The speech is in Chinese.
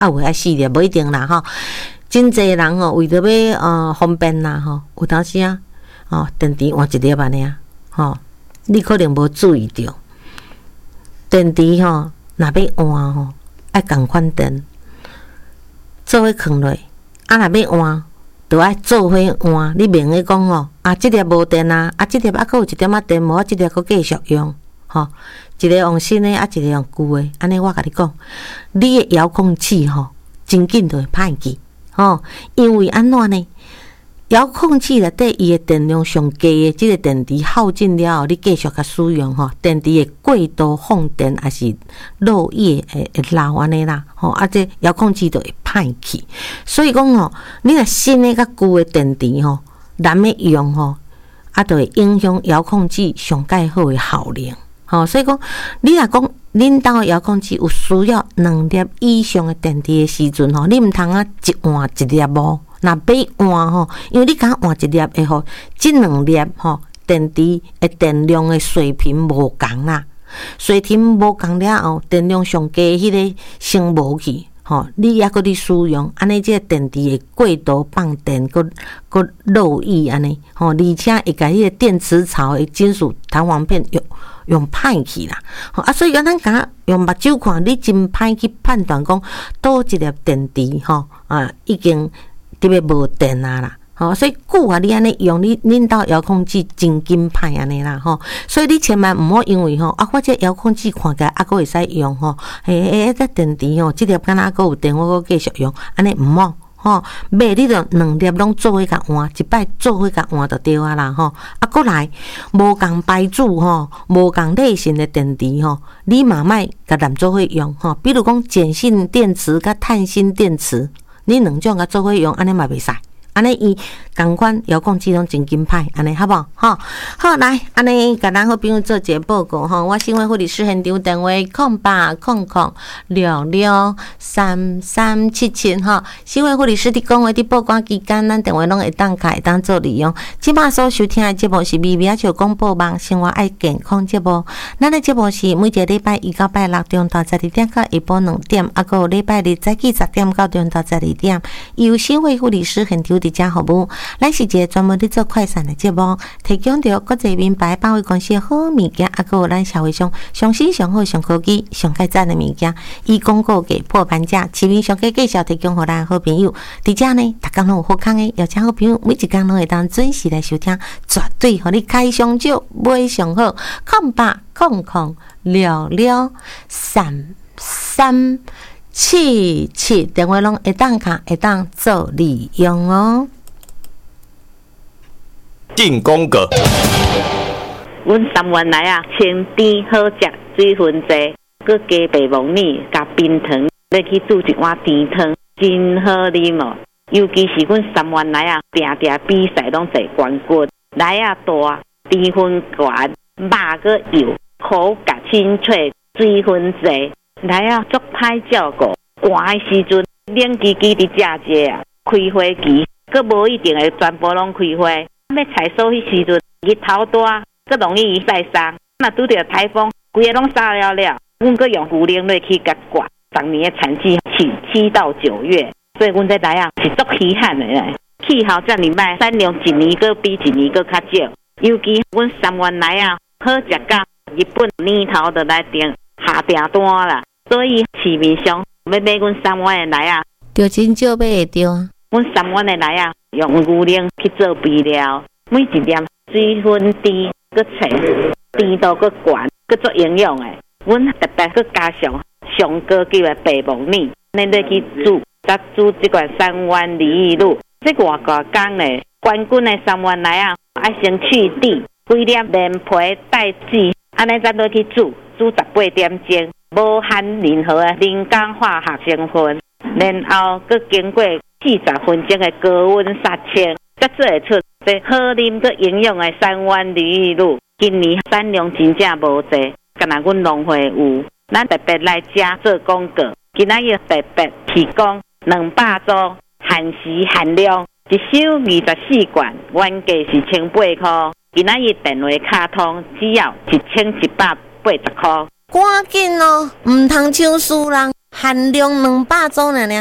啊有爱4粒，无一定啦吼。真侪人吼，为着要方便啦吼，有当时啊，电池换1粒安尼啊，吼，你可能无注意到，电池吼，若要换吼，爱共款电，做伙放落，啊，若要换，就爱做伙换。你明个讲吼，即粒无电啊，即粒还佫有1点仔电，无即粒佫继续用，吼，一个用新的，一个用旧的，安尼我甲你讲，你的遥控器吼，真紧就会歹去。因为安怎呢？遥控器内底伊的电量上低的，即个电池耗尽了后，你继续甲使用电池会过度放电，还是漏液会漏安尼啦，这遥控器就会歹去。所以讲你若新的甲旧的电池难要用就会影响遥控器上介好的效能。所以讲你若讲恁兜遥控器有需要2粒以上的电池的时阵你毋通一换1粒无。若要换因为你敢换1粒会互即2粒电池的电量的水平无共啦，水平无共了后，电量上低迄个升无去你抑搁伫使用，安尼即个电池会过度放电，搁漏液安尼而且会甲迄个电池槽的金属弹簧片用歹去啦，所以咱敢用目睭看，你真歹去判断讲倒一粒电池已经特别无电啊啦，所以久啊，你安尼用恁兜遥控器真紧歹安尼啦所以你千万毋好因为我这遥控器看起来还佫会使用这电池即粒敢若还佫有电，我佫继续用，安尼毋好买你就2粒拢做伙甲换，一摆做伙甲换就对啊啦过来无共牌子无共类型的电池你嘛莫甲咱做伙用比如讲碱性电池甲碳性电池，你2种甲做伙用，安尼嘛袂使。安尼伊同款遥控器拢真紧歹，安尼好无好来，安尼甲咱好朋友做一个报告我新闻护理师现场电话0800663377新闻护理师伫讲话伫报关期间，咱电话拢会当开，会当做利用。即摆所收听的节目是微微笑广播网生活爱健康节目，咱的节目是每一个礼拜1到拜6中昼12点到下晡2点，还有礼拜日早起10点到中昼12点，由新闻护理师现场伫遮服务。咱是一个专门伫做快闪的节目，提供着国际名牌百货公司的好物件，还有咱社会上上新上好上科技上较赞的物件，以广告价破盘价，市面上价介绍提供互咱好朋友。伫遮呢，逐工拢有好康的，邀请好朋友每一工拢会当准时来收听，绝对互你开上少买上好。08003377电话拢会当卡，会当做利用进广告。 阮3元来清甜好食，水分济，佮加白木耳，加冰糖，来去煮一碗甜汤，真好啉尤其是阮3元来定比赛拢侪冠军，来大，甜分高，肉佮油，口感清脆，水分济，来足歹照顾。寒的时阵，冷叽叽伫食者开花期，佮无一定会全部拢开花。要采收迄时阵，日头大，佮容易晒伤。若拄着台风，规个拢杀了，阮佮用牛奶去甲刮。当年的产季是7到9月，所以阮在来是足稀罕的咧。气候遮尔歹，产量一年佮比一年佮较少。尤其阮3元来好食甲日本年头就来订下订单啦，所以市面上要买阮3元的来就真少买会着。 阮3元的来用牛奶去做肥料，每一粒水分低，佮脆，甜度佮悬，佮足营养的。阮特别佮加上上高级的白木耳，咱来去煮，甲煮这款3元梨益露，这外国讲嘞，冠军的3元来爱先去蒂，规粒连皮带籽，安尼咱落去煮18点钟，无含任何的人工化学成分，然后佮经过40分钟的高温杀青，才做会出这好啉佮营养的3元梨益露。今年产量真正无济，敢若阮农会有，咱特别来遮做广告。今仔日特别提供200组，限时限量，一手24罐，原价是1,800块。今仔日电话卡通只要1180块。 赶紧毋通抢输人。 含量200种了呢。